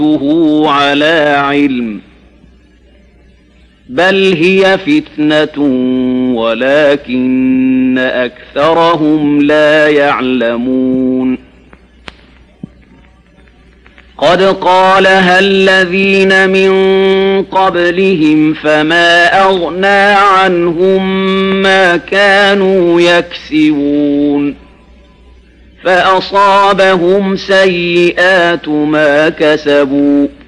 على علم بل هي فتنة ولكن أكثرهم لا يعلمون قد قالها الذين من قبلهم فما أغنى عنهم ما كانوا يكسبون فأصابهم سيئات ما كسبوا